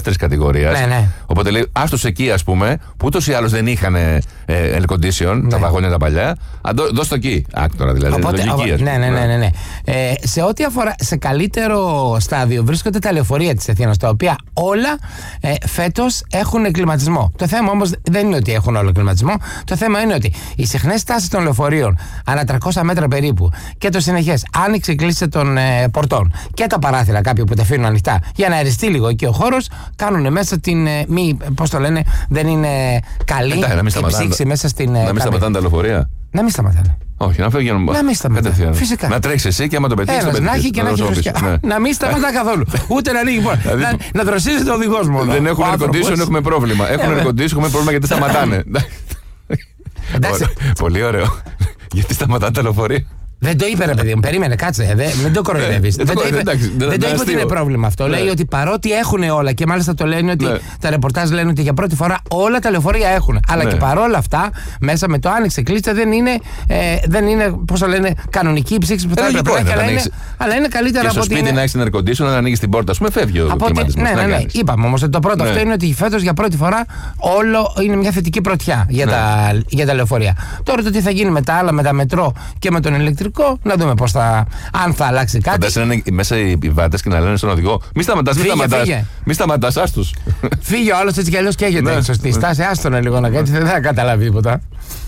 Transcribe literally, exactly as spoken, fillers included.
δεύτερης κατηγορίας. Ναι, ναι. Οπότε λέει, άστος εκεί, ας πούμε, που ούτως ή άλλως δεν είχαν ε, air condition, ναι. τα βαγόνια τα παλιά. Δώσ' το εκεί. Άκτορα δηλαδή. Οπότε, λογική, ο, ναι, ναι, ναι, ναι, ναι. Ε, σε ό,τι αφορά, σε καλύτερο στάδιο βρίσκονται τα λεωφορεία της Αθήνας, τα οποία όλα ε, φέτος έχουν κλιματισμό. Το θέμα όμως δεν είναι ότι έχουν όλο κλιματισμό. Το θέμα είναι ότι οι συχνές τάσεις των λεωφορείων ανά τριακόσια μέτρα περίπου και το συνεχές άνοιξε κλείσει των ε, πορτών και τα παράθυρα κάποιοι που τα αφήνουν ανοιχτά για να αεριστεί λίγο εκεί ο χώρος, κάνουν μέσα την ε, μη, πώς το λένε, δεν είναι καλή η ψήξη μέσα στην. Να μην σταματάνε τα λεωφορεία. Να μην σταματάνε. Όχι, να φεύγει να μην σταματάνε. Φυσικά. Να τρέξει εσύ και άμα το πετύχει. Να έχει και να έχει φρεσκιά. Ναι. Να μην σταματά καθόλου. Ούτε να ανοίγει πόρτα. να, να δροσίζεται ο οδηγός μόνο. Δεν έχουν air condition, έχουμε πρόβλημα. Έχουν air condition, έχουμε πρόβλημα γιατί σταματάνε. Πολύ ωραίο. Γιατί σταματάνε τα λεωφορεία. Δεν το είπε, ρε παιδί μου, περίμενε, κάτσε. Δεν, δεν το κοροϊδεύει. δεν το είπε, δεν το είπε ότι είναι πρόβλημα αυτό. Ναι. Λέει ότι παρότι έχουν όλα και μάλιστα το λένε ότι ναι. τα ρεπορτάζ λένε ότι για πρώτη φορά όλα τα λεωφορεία έχουν. Αλλά ναι. και παρόλα αυτά, μέσα με το άνοιξε κλείστο δεν είναι, ε, δεν είναι πώς το λένε, κανονική η ψήξη που θα έπρεπε να έχει. Αλλά, είναι, αλλά είναι καλύτερα από ότι. Στο σπίτι να έχει την air condition, να ανοίγει την πόρτα, α πούμε, φεύγει ο κλιματισμός. Ναι, ναι, ναι. Είπαμε όμως ότι το πρώτο αυτό είναι ότι φέτος για πρώτη φορά όλο είναι μια θετική πρωτιά για τα λεωφορεία. Τώρα το τι θα γίνει με τα άλλα, με τα μετρό και με τον ηλεκτρικό, να δούμε πώς θα, αν θα αλλάξει κάτι. Φαντάζεσαι να είναι μέσα οι βάτες και να λένε στον οδηγό: Μη σταματάς, μη σταματάς. Μη σταματάς, άστους. Φύγε ο άλλος έτσι κι αλλιώς καίγεται. Σωστή στάση, άστονα λίγο να κάνει, δεν θα καταλάβει τίποτα.